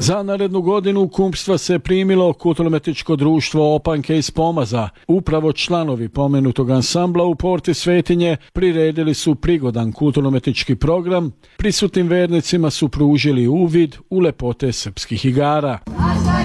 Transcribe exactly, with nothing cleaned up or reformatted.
Za narednu godinu kumstva se primilo kulturno-umjetničko društvo Opanke iz Pomaza. Upravo članovi pomenutog ansambla u Porti Svetinje priredili su prigodan kulturno-umjetnički program. Prisutnim vernicima su pružili uvid u lepote srpskih igara.